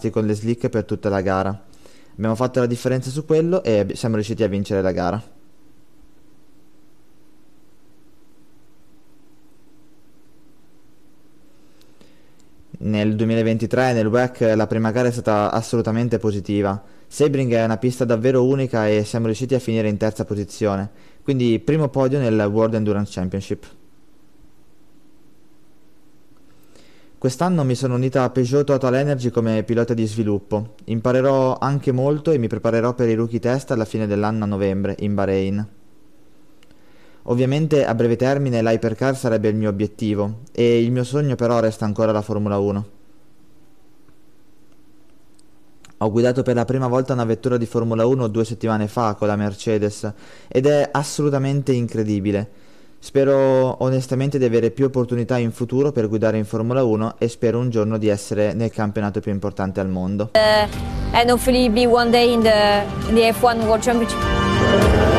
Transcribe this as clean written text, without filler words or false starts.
rimasti con le slick per tutta la gara. Abbiamo fatto la differenza su quello e siamo riusciti a vincere la gara. Nel 2023 nel WEC la prima gara è stata assolutamente positiva. Sebring è una pista davvero unica e siamo riusciti a finire in terza posizione, quindi primo podio nel World Endurance Championship. Quest'anno mi sono unita a Peugeot Total Energy come pilota di sviluppo. Imparerò anche molto e mi preparerò per i rookie test alla fine dell'anno a novembre in Bahrain. Ovviamente a breve termine l'Hypercar sarebbe il mio obiettivo e il mio sogno però resta ancora la Formula 1. Ho guidato per la prima volta una vettura di Formula 1 2 settimane fa con la Mercedes ed è assolutamente incredibile. Spero onestamente di avere più opportunità in futuro per guidare in Formula 1 e spero un giorno di essere nel campionato più importante al mondo. And hopefully be one day in the F1 World Championship.